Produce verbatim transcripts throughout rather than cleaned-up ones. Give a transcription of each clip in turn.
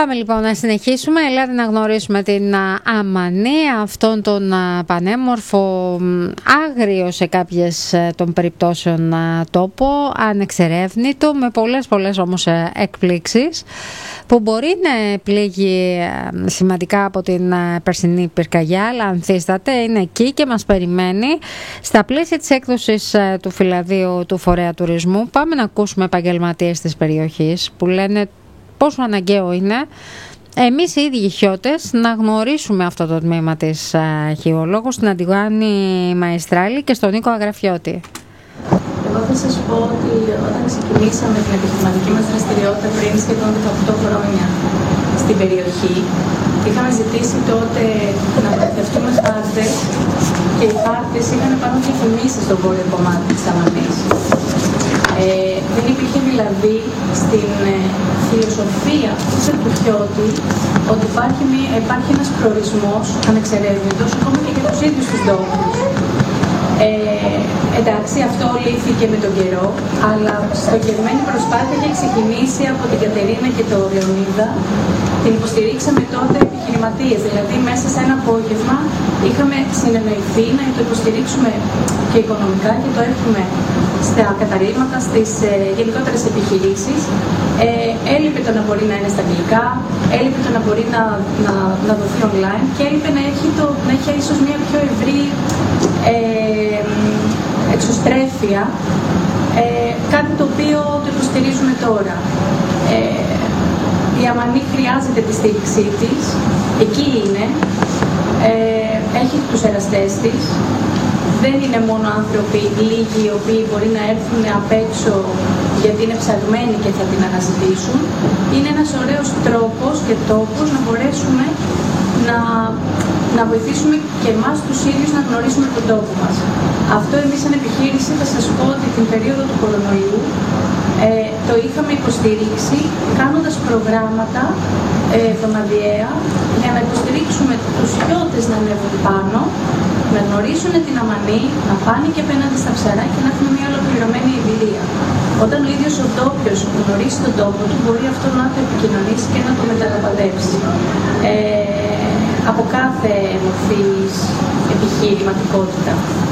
Πάμε λοιπόν να συνεχίσουμε. Ελάτε να γνωρίσουμε την Αμανή, αυτόν τον πανέμορφο, άγριο σε κάποιες των περιπτώσεων τόπο, ανεξερεύνητο, με πολλές πολλές όμως εκπλήξεις, που μπορεί να πλήγει σημαντικά από την περσινή πυρκαγιά, αλλά ανθίσταται, είναι εκεί και μας περιμένει στα πλαίσια της έκδοσης του φυλαδίου του Φορέα Τουρισμού. Πάμε να ακούσουμε επαγγελματίες της περιοχής που λένε πόσο αναγκαίο είναι εμείς οι ίδιοι χιώτες να γνωρίσουμε αυτό το τμήμα της Χιολόγου, στην Αντιγάνη Μαεστράλη και στον Νίκο Αγραφιώτη. Εγώ θα σας πω ότι όταν ξεκινήσαμε την επιχειρηματική μας δραστηριότητα πριν σχεδόν δεκαοκτώ χρόνια στην περιοχή, είχαμε ζητήσει τότε να προτευτούμε χάρτες και οι χάρτες είχαν πάνω διαφημίσεις στο βόρειο κομμάτι της Αμανής. Ε, δεν υπήρχε δηλαδή στην ε, φιλοσοφία του Χιώτη ότι υπάρχει, μια, υπάρχει ένας προορισμός ανεξερεύνητος ακόμα και για τους ίδιους τους ντόπιους. Ε, εντάξει, αυτό λύθηκε με τον καιρό, αλλά στοχευμένη προσπάθεια είχε ξεκινήσει από την Κατερίνα και τον Λεωνίδα. Την υποστηρίξαμε τότε επιχειρηματίες, δηλαδή μέσα σε ένα απόγευμα είχαμε συνεννοηθεί να το υποστηρίξουμε και οικονομικά και το έχουμε στα καταρρίμματα, στις ε, γενικότερες επιχειρήσεις. Ε, έλειπε το να μπορεί να είναι στα αγγλικά, έλειπε το να μπορεί να, να, να δοθεί online και έλειπε να έχει, το, να έχει ίσως μια πιο ευρύ ε, εξωστρέφεια, ε, κάτι το οποίο το υποστηρίζουμε τώρα. Ε, η Αμανή χρειάζεται τη στήριξή της, εκεί είναι, ε, έχει τους εραστές της. Δεν είναι μόνο άνθρωποι λίγοι οι οποίοι μπορεί να έρθουν απ' έξω γιατί είναι ψαγμένοι και θα την αναζητήσουν. Είναι ένας ωραίος τρόπος και τόπος να μπορέσουμε να, να βοηθήσουμε και εμάς τους ίδιους να γνωρίσουμε τον τόπο μας. Αυτό εμείς σαν επιχείρηση θα σας πω ότι την περίοδο του κορονοϊού ε, το είχαμε υποστηρίξει κάνοντας προγράμματα ε, εβδομαδιαία για να υποστηρίξουμε τους χιώτες να ανέβουν πάνω, να γνωρίσουν την Αμανή, να πάνε και απέναντι στα ψαρά και να έχουμε μια ολοκληρωμένη εμπειρία. Όταν ο ίδιος ο ντόπιος γνωρίσει τον τόπο του, μπορεί αυτό να το επικοινωνήσει και να το μεταλαμπαδεύσει. Ε, από κάθε μορφής επιχειρηματικότητα.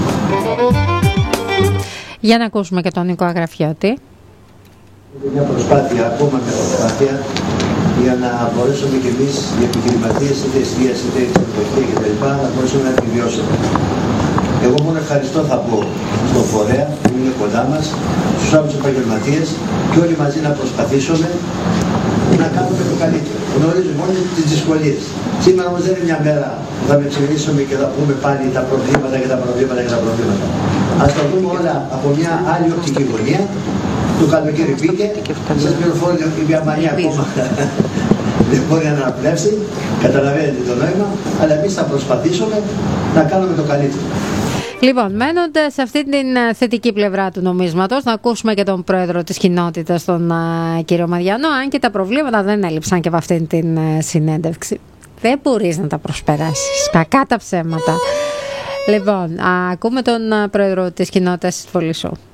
Για να ακούσουμε και τον Νίκο Αγραφιώτη. Μια προσπάθεια, ακόμα μια προσπάθεια, για να μπορέσουμε κι εμείς οι επιχειρηματίες, είτε εστίας, είτε ξενοδοχεία κτλ. Να μπορέσουμε να επιβιώσουμε. Εγώ μόνο ευχαριστώ θα πω στον φορέα που είναι κοντά μας, στους άλλους επαγγελματίες και όλοι μαζί να προσπαθήσουμε να κάνουμε το καλύτερο. Γνωρίζουμε όλοι τις δυσκολίες. Σήμερα όμως δεν είναι μια μέρα που θα με ξυπνήσουμε και θα πούμε πάλι τα προβλήματα και τα προβλήματα και τα προβλήματα. Ας τα δούμε όλα από μια άλλη οπτική γωνία. Το καλοκαίρι πήγε, σας πληροφορώ ότι η Αμανή ακόμα δεν μπορεί να αναπνεύσει, καταλαβαίνετε το νόημα, αλλά εμείς θα προσπαθήσουμε να κάνουμε το καλύτερο. Λοιπόν, μένοντας σε αυτή την θετική πλευρά του νομίσματος, να ακούσουμε και τον πρόεδρο της κοινότητας, τον uh, κύριο Μαριανό, αν και τα προβλήματα δεν έλειψαν και από αυτήν την uh, συνέντευξη. Δεν μπορείς να τα προσπεράσεις, κακά τα ψέματα. Λοιπόν, uh, ακούμε τον uh, πρόεδρο της κοινότητας της Βολισσού.